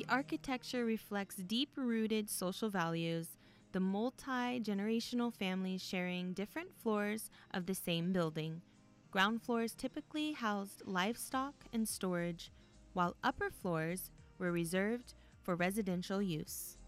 architecture reflects deep-rooted social values, the multi-generational families sharing different floors of the same building. Ground floors typically housed livestock and storage, while upper floors were reserved for residential use.